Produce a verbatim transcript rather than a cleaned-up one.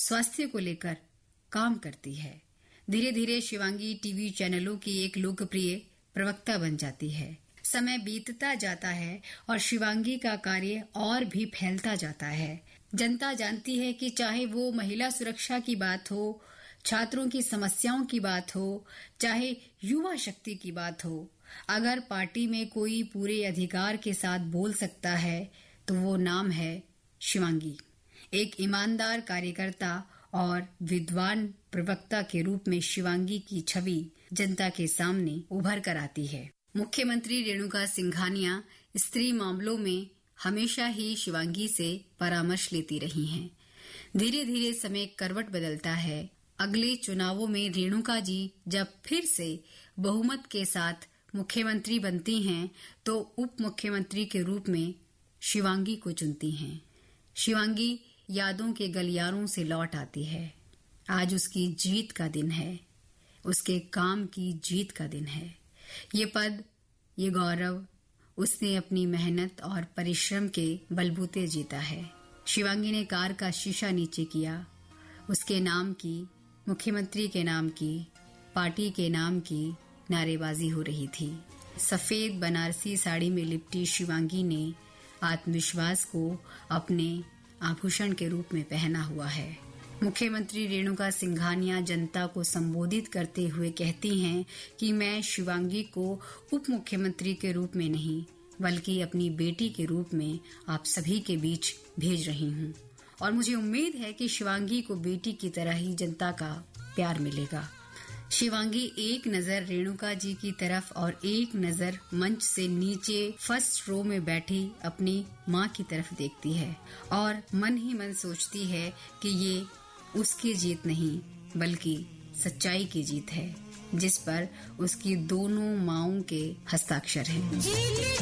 स्वास्थ्य को लेकर काम करती है। धीरे धीरे शिवांगी टीवी चैनलों की एक लोकप्रिय प्रवक्ता बन जाती है। समय बीतता जाता है और शिवांगी का कार्य और भी फैलता जाता है। जनता जानती है कि चाहे वो महिला सुरक्षा की बात हो, छात्रों की समस्याओं की बात हो, चाहे युवा शक्ति की बात हो, अगर पार्टी में कोई पूरे अधिकार के साथ बोल सकता है तो वो नाम है शिवांगी। एक ईमानदार कार्यकर्ता और विद्वान प्रवक्ता के रूप में शिवांगी की छवि जनता के सामने उभर कर आती है। मुख्यमंत्री रेणुका सिंघानिया स्त्री मामलों में हमेशा ही शिवांगी से परामर्श लेती रही हैं। धीरे धीरे समय करवट बदलता है। अगले चुनावों में रेणुका जी जब फिर से बहुमत के साथ मुख्यमंत्री बनती हैं तो उप मुख्यमंत्री के रूप में शिवांगी को चुनती हैं। शिवांगी यादों के गलियारों से लौट आती है। आज उसकी जीत का दिन है, उसके काम की जीत का दिन है। ये पद, ये गौरव उसने अपनी मेहनत और परिश्रम के बलबूते जीता है। शिवांगी ने कार का शीशा नीचे किया। उसके नाम की, मुख्यमंत्री के नाम की, पार्टी के नाम की नारेबाजी हो रही थी। सफेद बनारसी साड़ी में लिपटी शिवांगी ने आत्मविश्वास को अपने आभूषण के रूप में पहना हुआ है। मुख्यमंत्री रेणुका सिंघानिया जनता को संबोधित करते हुए कहती हैं कि मैं शिवांगी को उप मुख्यमंत्री के रूप में नहीं बल्कि अपनी बेटी के रूप में आप सभी के बीच भेज रही हूँ और मुझे उम्मीद है कि शिवांगी को बेटी की तरह ही जनता का प्यार मिलेगा। शिवांगी एक नजर रेणुका जी की तरफ और एक नजर मंच से नीचे फर्स्ट रो में बैठी अपनी माँ की तरफ देखती है और मन ही मन सोचती है कि ये उसकी जीत नहीं बल्कि सच्चाई की जीत है, जिस पर उसकी दोनों माँओं के हस्ताक्षर हैं।